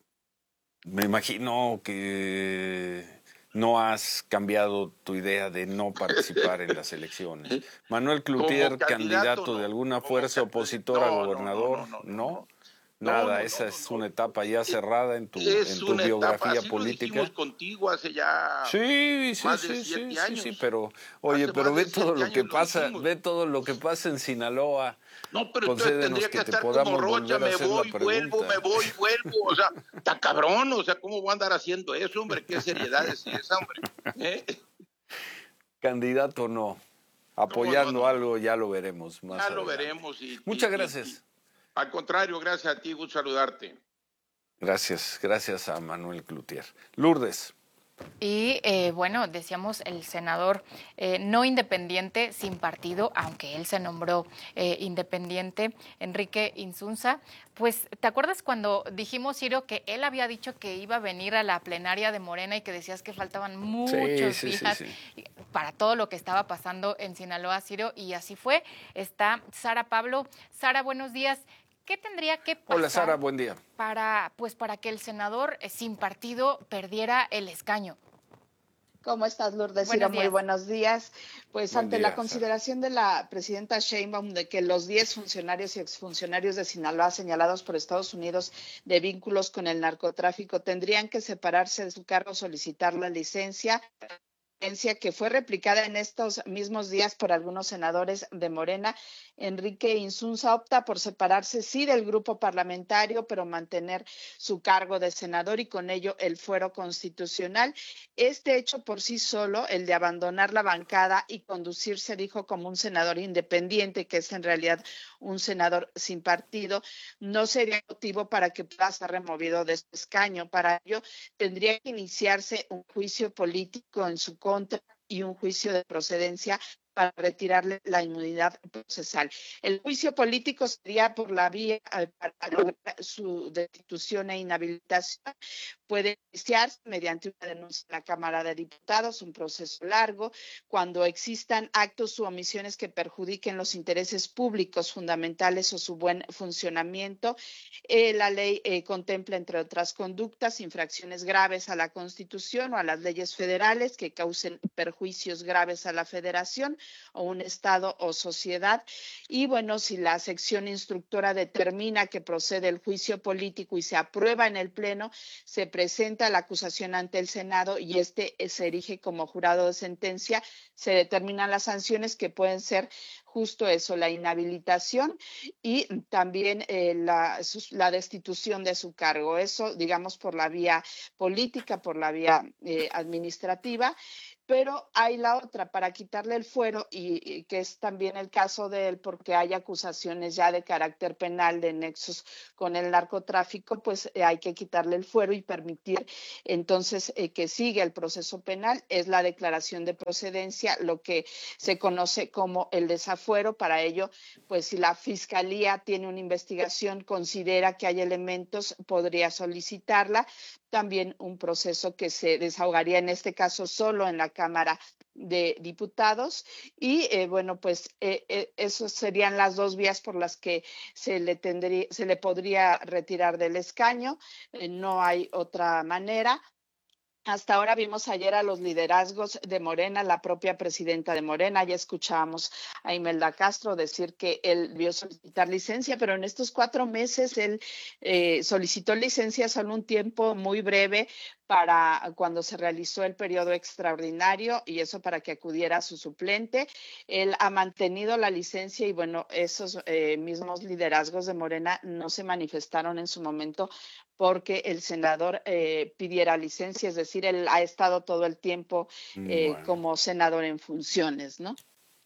me imagino que no has cambiado tu idea de no participar en las elecciones. Manuel Cloutier, candidato, candidato de alguna fuerza opositora no, a gobernador, ¿no? no, no, no, no. Nada, no, no, esa no, es no, una etapa ya cerrada en tu, en tu biografía etapa, política. Lo contigo hace ya sí, sí, más sí, de siete sí, años. Sí, sí, pero oye, hace pero ve todo lo que pasa, lo ve todo lo que pasa en Sinaloa. No, pero entonces tendría que, que estar como Rocha, me voy, vuelvo, me voy, vuelvo, o sea, está cabrón, o sea, ¿cómo voy a andar haciendo eso, hombre? ¿Qué seriedad es esa, hombre? ¿Eh? Candidato no, apoyando no, no, no. algo ya lo veremos más Ya adelante. lo veremos. Y, Muchas y, gracias. Y, y, al contrario, gracias a ti, gusto saludarte. Gracias, gracias a Manuel Cloutier. Lourdes. Y eh, bueno, decíamos el senador eh, no independiente, sin partido, aunque él se nombró eh, independiente, Enrique Insunza. Pues, ¿te acuerdas cuando dijimos, Ciro, que él había dicho que iba a venir a la plenaria de Morena y que decías que faltaban muchos sí, días sí, sí, sí. para todo lo que estaba pasando en Sinaloa, Ciro? Y así fue. Está Sara Pablo. Sara, buenos días. ¿Qué tendría que pasar Hola, Sara, buen día. Para, pues, para que el senador eh, sin partido perdiera el escaño? ¿Cómo estás, Lourdes? Ciro, muy buenos días. Pues Buen ante día, la consideración Sara. de la presidenta Sheinbaum de que los diez funcionarios y exfuncionarios de Sinaloa señalados por Estados Unidos de vínculos con el narcotráfico tendrían que separarse de su cargo, solicitar la licencia, que fue replicada en estos mismos días por algunos senadores de Morena. Enrique Insunza opta por separarse, sí, del grupo parlamentario, pero mantener su cargo de senador y con ello el fuero constitucional. Este hecho por sí solo, el de abandonar la bancada y conducirse, dijo, como un senador independiente, que es en realidad un senador sin partido, no sería motivo para que pueda ser removido de este escaño. Para ello tendría que iniciarse un juicio político en su contra y un juicio de procedencia para retirarle la inmunidad procesal. El juicio político sería por la vía eh, para lograr su destitución e inhabilitación. Puede iniciarse mediante una denuncia en la Cámara de Diputados, un proceso largo, cuando existan actos u omisiones que perjudiquen los intereses públicos fundamentales o su buen funcionamiento. Eh, la ley eh, contempla, entre otras conductas, infracciones graves a la Constitución o a las leyes federales que causen perjuicios graves a la Federación, o un estado o sociedad. Y bueno, si la sección instructora determina que procede el juicio político y se aprueba en el Pleno, se presenta la acusación ante el Senado y este se erige como jurado de sentencia. Se determinan las sanciones, que pueden ser justo eso, la inhabilitación y también eh, la, la destitución de su cargo. Eso, digamos, por la vía política, por la vía eh, administrativa. Pero hay la otra, para quitarle el fuero, y, y que es también el caso de él, porque hay acusaciones ya de carácter penal, de nexos con el narcotráfico, pues eh, hay que quitarle el fuero y permitir entonces eh, que siga el proceso penal. Es la declaración de procedencia, lo que se conoce como el desafuero. Para ello, pues si la Fiscalía tiene una investigación, considera que hay elementos, podría solicitarla. También un proceso que se desahogaría en este caso solo en la Cámara de Diputados y eh, bueno, pues eh, eh, esas serían las dos vías por las que se le tendría, se le podría retirar del escaño. Eh, no hay otra manera. Hasta ahora vimos ayer a los liderazgos de Morena, la propia presidenta de Morena, ya escuchábamos a Imelda Castro decir que él vio solicitar licencia, pero en estos cuatro meses él eh, solicitó licencia solo un tiempo muy breve para cuando se realizó el periodo extraordinario y eso para que acudiera a su suplente. Él ha mantenido la licencia y bueno, esos eh, mismos liderazgos de Morena no se manifestaron en su momento porque el senador eh, pidiera licencia, es decir, él ha estado todo el tiempo eh, bueno. como senador en funciones, ¿no?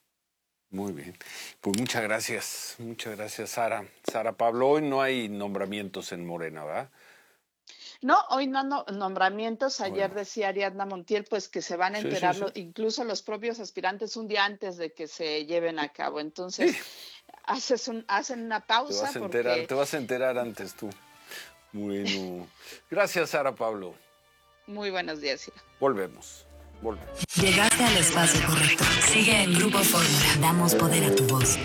Muy bien. Pues muchas gracias, muchas gracias, Sara. Sara Pablo, hoy no hay nombramientos en Morena, ¿verdad? No, hoy no no nombramientos. Ayer bueno. decía Ariadna Montiel pues que se van a enterar sí, sí, sí. incluso los propios aspirantes un día antes de que se lleven a cabo. Entonces, sí. haces un, hacen una pausa. Te vas a porque... enterar, te vas a enterar antes tú. Bueno, gracias, Sara Pablo. Muy buenos días, Ciro. Volvemos, volvemos. Llegaste al espacio correcto. Sigue en Grupo Fórmula. Damos poder a tu voz.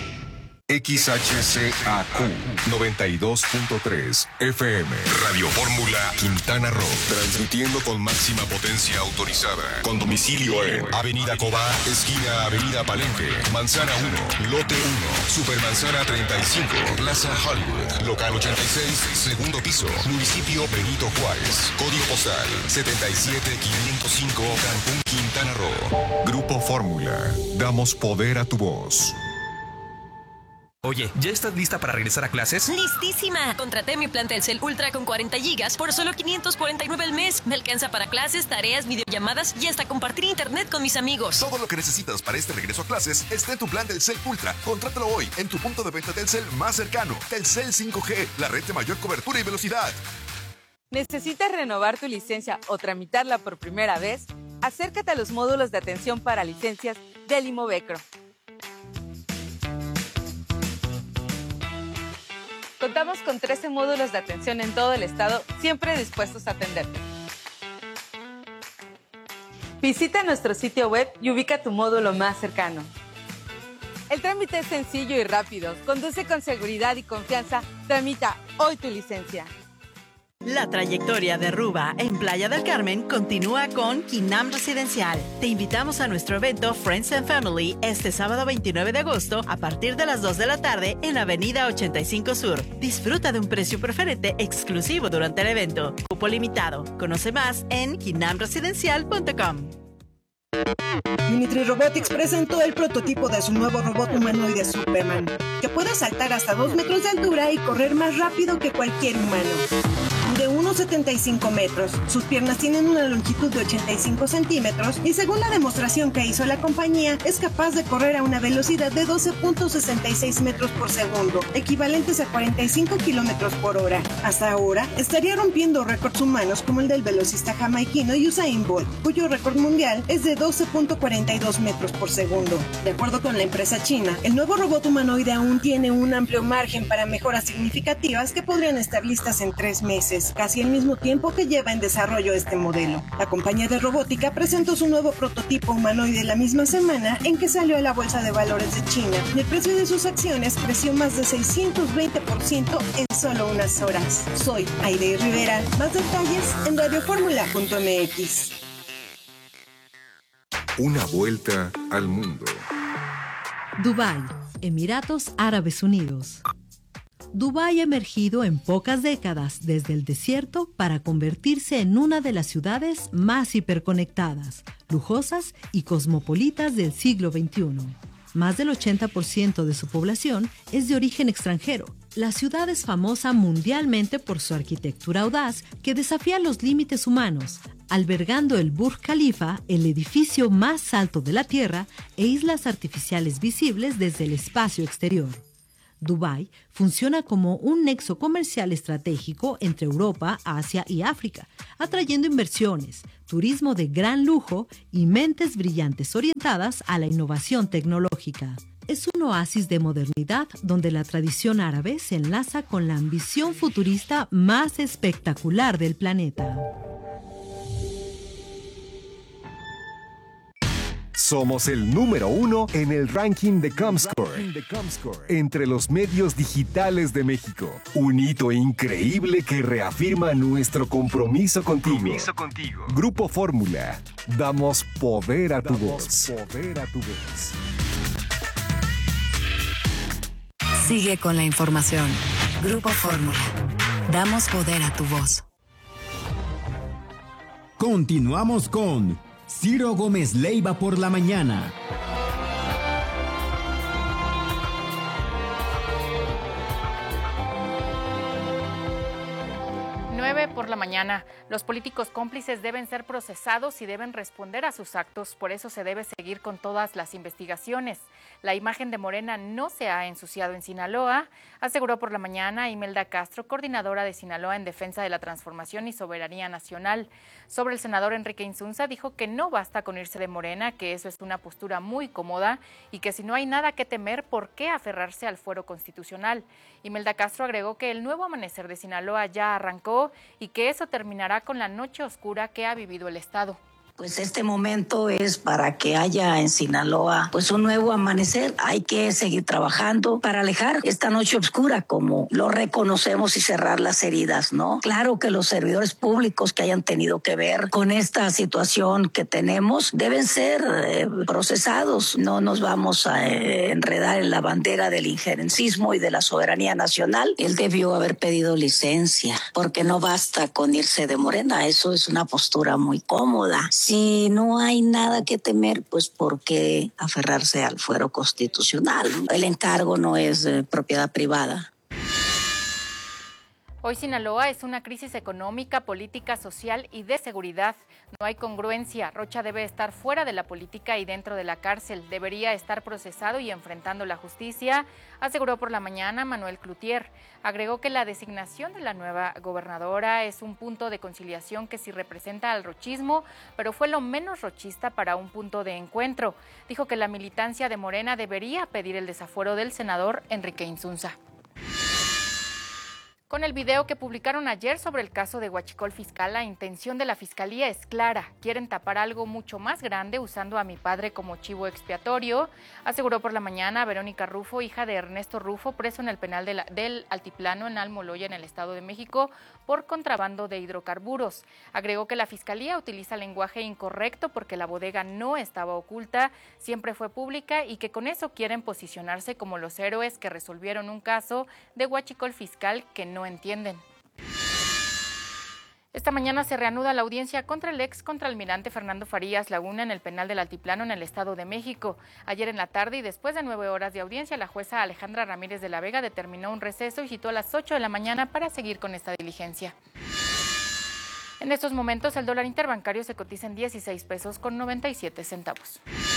X H C A Q noventa y dos punto tres F M Radio Fórmula Quintana Roo, transmitiendo con máxima potencia autorizada, con domicilio en Avenida Cobá, esquina Avenida Palenque, Manzana uno, Lote uno, Supermanzana treinta y cinco, Plaza Hollywood, Local ochenta y seis, segundo piso, Municipio Benito Juárez, Código postal setenta y siete quinientos cinco, Cancún, Quintana Roo. Grupo Fórmula, damos poder a tu voz. Oye, ¿ya estás lista para regresar a clases? ¡Listísima! Contraté mi plan Telcel Ultra con cuarenta gigas por solo quinientos cuarenta y nueve al mes. Me alcanza para clases, tareas, videollamadas y hasta compartir internet con mis amigos. Todo lo que necesitas para este regreso a clases está en tu plan Telcel Ultra. Contrátalo hoy en tu punto de venta Telcel más cercano. Telcel cinco G, la red de mayor cobertura y velocidad. ¿Necesitas renovar tu licencia o tramitarla por primera vez? Acércate a los módulos de atención para licencias del Imovecro. Contamos con trece módulos de atención en todo el estado, siempre dispuestos a atenderte. Visita nuestro sitio web y ubica tu módulo más cercano. El trámite es sencillo y rápido. Conduce con seguridad y confianza. Tramita hoy tu licencia. La trayectoria de Ruba en Playa del Carmen continúa con Quinam Residencial. Te invitamos a nuestro evento Friends and Family este sábado veintinueve de agosto a partir de las dos de la tarde en Avenida ochenta y cinco Sur. Disfruta de un precio preferente exclusivo durante el evento. Cupo limitado. Conoce más en quinam residencial punto com. Unitree Robotics presentó el prototipo de su nuevo robot humanoide Superman, que puede saltar hasta dos metros de altura y correr más rápido que cualquier humano. De uno setenta y cinco metros, sus piernas tienen una longitud de ochenta y cinco centímetros y según la demostración que hizo la compañía, es capaz de correr a una velocidad de doce punto sesenta y seis metros por segundo, equivalentes a cuarenta y cinco kilómetros por hora. Hasta ahora, estaría rompiendo récords humanos como el del velocista jamaiquino Usain Bolt, cuyo récord mundial es de doce punto cuarenta y dos metros por segundo. De acuerdo con la empresa china, el nuevo robot humanoide aún tiene un amplio margen para mejoras significativas que podrían estar listas en tres meses, casi el mismo tiempo que lleva en desarrollo este modelo. La compañía de robótica presentó su nuevo prototipo humanoide la misma semana en que salió a la bolsa de valores de China y el precio de sus acciones creció más de seiscientos veinte por ciento en solo unas horas. Soy Aide Rivera. Más detalles en radio fórmula punto m x. Una vuelta al mundo Dubái, Emiratos Árabes Unidos. Dubái ha emergido en pocas décadas desde el desierto para convertirse en una de las ciudades más hiperconectadas, lujosas y cosmopolitas del siglo veintiuno. Más del ochenta por ciento de su población es de origen extranjero. La ciudad es famosa mundialmente por su arquitectura audaz que desafía los límites humanos, albergando el Burj Khalifa, el edificio más alto de la Tierra, e islas artificiales visibles desde el espacio exterior. Dubái funciona como un nexo comercial estratégico entre Europa, Asia y África, atrayendo inversiones, turismo de gran lujo y mentes brillantes orientadas a la innovación tecnológica. Es un oasis de modernidad donde la tradición árabe se enlaza con la ambición futurista más espectacular del planeta. Somos el número uno en el ranking de Comscore, entre los medios digitales de México. Un hito increíble que reafirma nuestro compromiso contigo. Compromiso contigo. Grupo Fórmula. Damos poder a tu voz. Poder a tu voz. Sigue con la información. Grupo Fórmula. Damos poder a tu voz. Continuamos con Ciro Gómez Leiva por la mañana. nueve por la mañana. Los políticos cómplices deben ser procesados y deben responder a sus actos. Por eso se debe seguir con todas las investigaciones. La imagen de Morena no se ha ensuciado en Sinaloa, aseguró por la mañana Imelda Castro, coordinadora de Sinaloa en defensa de la transformación y soberanía nacional. Sobre el senador Enrique Insunza, dijo que no basta con irse de Morena, que eso es una postura muy cómoda y que si no hay nada que temer, ¿por qué aferrarse al fuero constitucional? Imelda Castro agregó que el nuevo amanecer de Sinaloa ya arrancó y que eso terminará con la noche oscura que ha vivido el Estado. Pues este momento es para que haya en Sinaloa pues un nuevo amanecer. Hay que seguir trabajando para alejar esta noche oscura, como lo reconocemos, y cerrar las heridas, ¿no? Claro que los servidores públicos que hayan tenido que ver con esta situación que tenemos deben ser eh, procesados. No nos vamos a eh, enredar en la bandera del injerencismo y de la soberanía nacional. Él debió haber pedido licencia, porque no basta con irse de Morena. Eso es una postura muy cómoda. Si no hay nada que temer, pues ¿por qué aferrarse al fuero constitucional? El encargo no es eh, propiedad privada. Hoy Sinaloa es una crisis económica, política, social y de seguridad. No hay congruencia. Rocha debe estar fuera de la política y dentro de la cárcel. Debería estar procesado y enfrentando la justicia, aseguró por la mañana Manuel Cloutier. Agregó que la designación de la nueva gobernadora es un punto de conciliación que sí representa al rochismo, pero fue lo menos rochista para un punto de encuentro. Dijo que la militancia de Morena debería pedir el desafuero del senador Enrique Insunza. Con el video que publicaron ayer sobre el caso de Huachicol Fiscal, la intención de la Fiscalía es clara. Quieren tapar algo mucho más grande usando a mi padre como chivo expiatorio, aseguró por la mañana Verónica Rufo, hija de Ernesto Rufo, preso en el penal de la, del Altiplano en Almoloya, en el Estado de México, por contrabando de hidrocarburos. Agregó que la Fiscalía utiliza lenguaje incorrecto porque la bodega no estaba oculta, siempre fue pública y que con eso quieren posicionarse como los héroes que resolvieron un caso de Huachicol Fiscal que no entienden. Esta mañana se reanuda la audiencia contra el ex contraalmirante Fernando Farías Laguna en el penal del Altiplano en el Estado de México. Ayer en la tarde y después de nueve horas de audiencia, la jueza Alejandra Ramírez de la Vega determinó un receso y citó a las ocho de la mañana para seguir con esta diligencia. En estos momentos el dólar interbancario se cotiza en dieciséis pesos con noventa y siete centavos.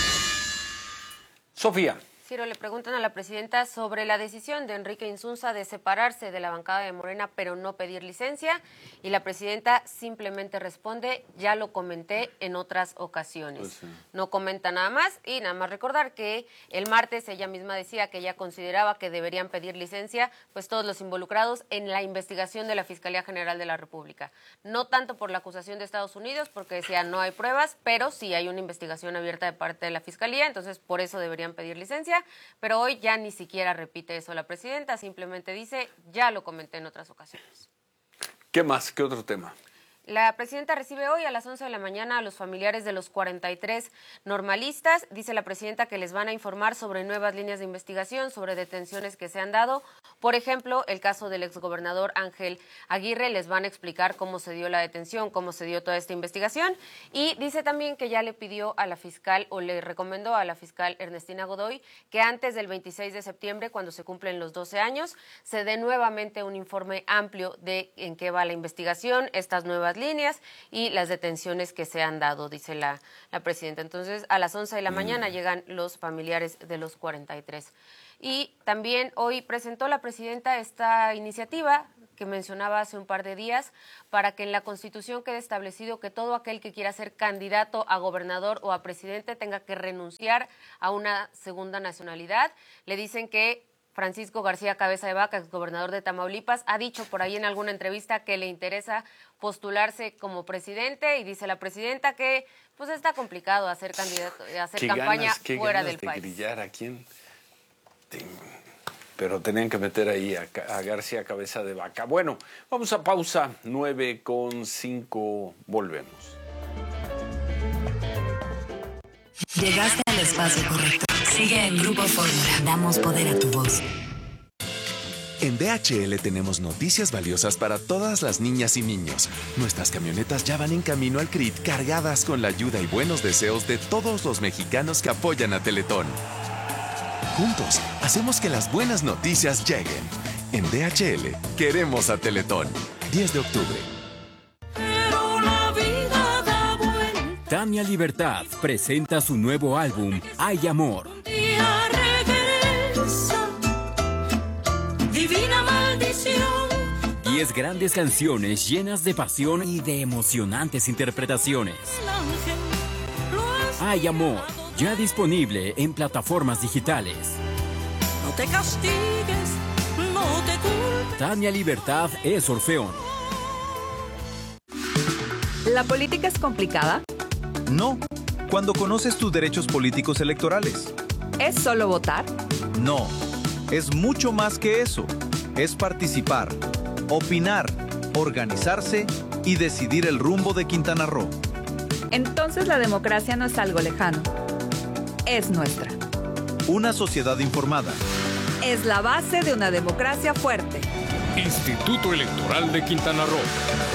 Sofía. Ciro, le preguntan a la presidenta sobre la decisión de Enrique Insunza de separarse de la bancada de Morena pero no pedir licencia, y la presidenta simplemente responde: ya lo comenté en otras ocasiones. Pues sí. No comenta nada más, y nada más recordar que el martes ella misma decía que ella consideraba que deberían pedir licencia pues todos los involucrados en la investigación de la Fiscalía General de la República. No tanto por la acusación de Estados Unidos, porque decía no hay pruebas, pero sí hay una investigación abierta de parte de la Fiscalía, entonces por eso deberían pedir licencia. Pero hoy ya ni siquiera repite eso la presidenta, simplemente dice, ya lo comenté en otras ocasiones. ¿Qué más? ¿Qué otro tema? La presidenta recibe hoy a las once de la mañana a los familiares de los cuarenta y tres normalistas. Dice la presidenta que les van a informar sobre nuevas líneas de investigación, sobre detenciones que se han dado. Por ejemplo, el caso del exgobernador Ángel Aguirre. Les van a explicar cómo se dio la detención, cómo se dio toda esta investigación. Y dice también que ya le pidió a la fiscal, o le recomendó a la fiscal Ernestina Godoy, que antes del veintiséis de septiembre, cuando se cumplen los doce años, se dé nuevamente un informe amplio de en qué va la investigación, estas nuevas líneas y las detenciones que se han dado, dice la, la presidenta. Entonces, a las once de la mañana llegan los familiares de los cuarenta y tres. Y también hoy presentó la presidenta esta iniciativa que mencionaba hace un par de días, para que en la Constitución quede establecido que todo aquel que quiera ser candidato a gobernador o a presidente tenga que renunciar a una segunda nacionalidad. Le dicen que Francisco García Cabeza de Vaca, exgobernador de Tamaulipas, ha dicho por ahí en alguna entrevista que le interesa postularse como presidente, y dice la presidenta que pues está complicado hacer candidato, hacer qué campaña ganas, qué fuera ganas del de país. Grillar a quién. Pero tenían que meter ahí a, a García Cabeza de Vaca. Bueno, vamos a pausa, nueve con cinco, volvemos. Llegaste al espacio correcto. Sigue en Grupo Fórmula. Damos poder a tu voz. En D H L tenemos noticias valiosas para todas las niñas y niños. Nuestras camionetas ya van en camino al C R I T cargadas con la ayuda y buenos deseos de todos los mexicanos que apoyan a Teletón. Juntos, hacemos que las buenas noticias lleguen. En D H L, queremos a Teletón. diez de octubre. Tania Libertad presenta su nuevo álbum, Hay Amor. Divina maldición. Diez grandes canciones llenas de pasión y de emocionantes interpretaciones. Hay Amor, ya disponible en plataformas digitales. No te castigues, no te culpes. Tania Libertad es Orfeón. ¿La política es complicada? No, cuando conoces tus derechos políticos electorales. ¿Es solo votar? No, es mucho más que eso. Es participar, opinar, organizarse y decidir el rumbo de Quintana Roo. Entonces la democracia no es algo lejano. Es nuestra. Una sociedad informada. Es la base de una democracia fuerte. Instituto Electoral de Quintana Roo.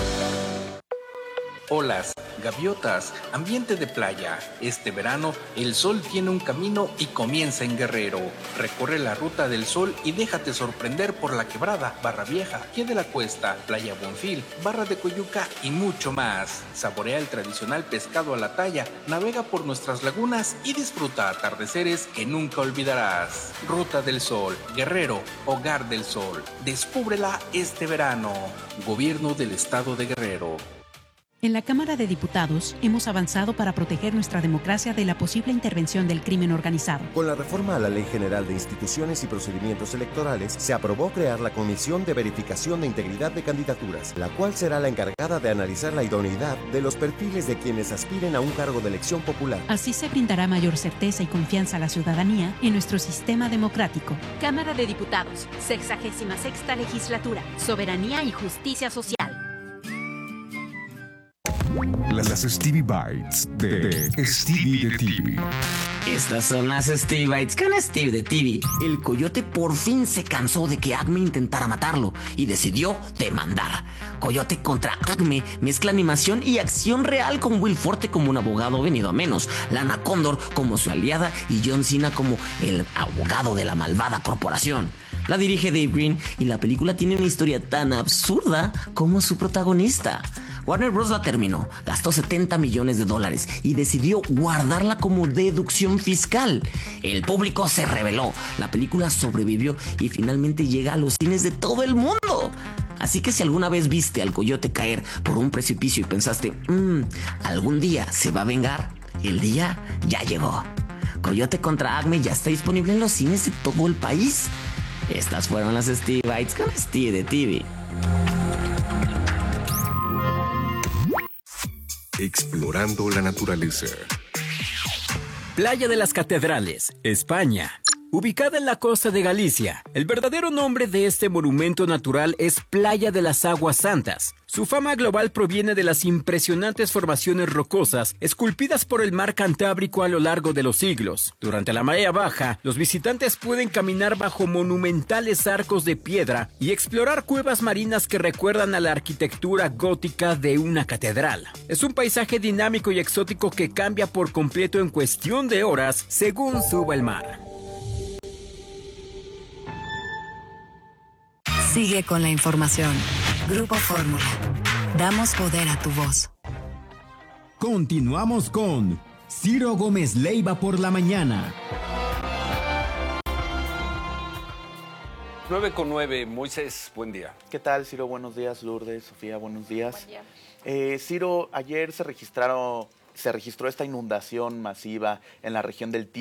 Olas, gaviotas, ambiente de playa. Este verano, el sol tiene un camino y comienza en Guerrero. Recorre la ruta del sol y déjate sorprender por La Quebrada, Barra Vieja, Pie de la Cuesta, Playa Bonfil, Barra de Coyuca y mucho más. Saborea el tradicional pescado a la talla, navega por nuestras lagunas y disfruta atardeceres que nunca olvidarás. Ruta del Sol, Guerrero, Hogar del Sol. Descúbrela este verano. Gobierno del Estado de Guerrero. En la Cámara de Diputados hemos avanzado para proteger nuestra democracia de la posible intervención del crimen organizado. Con la reforma a la Ley General de Instituciones y Procedimientos Electorales, se aprobó crear la Comisión de Verificación de Integridad de Candidaturas, la cual será la encargada de analizar la idoneidad de los perfiles de quienes aspiren a un cargo de elección popular. Así se brindará mayor certeza y confianza a la ciudadanía en nuestro sistema democrático. Cámara de Diputados, sexagésima sexta legislatura, soberanía y justicia social. Las Stevie Bites de Stevie de T V. Estas son las Stevie Bites con Steve de T V. El coyote por fin se cansó de que Acme intentara matarlo y decidió demandar. Coyote contra Acme mezcla animación y acción real, con Will Forte como un abogado venido a menos, Lana Condor como su aliada y John Cena como el abogado de la malvada corporación. La dirige Dave Green y la película tiene una historia tan absurda como su protagonista. Warner Bros. La terminó, gastó setenta millones de dólares y decidió guardarla como deducción fiscal. El público se rebeló, la película sobrevivió y finalmente llega a los cines de todo el mundo. Así que si alguna vez viste al coyote caer por un precipicio y pensaste, mmm, algún día se va a vengar, el día ya llegó. Coyote contra Acme ya está disponible en los cines de todo el país. Estas fueron las Stevie Bites con Steve de T V. Explorando la naturaleza. Playa de las Catedrales, España. Ubicada en la costa de Galicia, el verdadero nombre de este monumento natural es Playa de las Aguas Santas. Su fama global proviene de las impresionantes formaciones rocosas esculpidas por el mar Cantábrico a lo largo de los siglos. Durante la marea baja, los visitantes pueden caminar bajo monumentales arcos de piedra y explorar cuevas marinas que recuerdan a la arquitectura gótica de una catedral. Es un paisaje dinámico y exótico que cambia por completo en cuestión de horas según suba el mar. Sigue con la información. Grupo Fórmula. Damos poder a tu voz. Continuamos con Ciro Gómez Leiva por la mañana. nueve con nueve, Moisés, buen día. ¿Qué tal, Ciro? Buenos días, Lourdes, Sofía, buenos días. Buen día. Eh, Ciro, ayer se registraron, se registró esta inundación masiva en la región del Tíbet.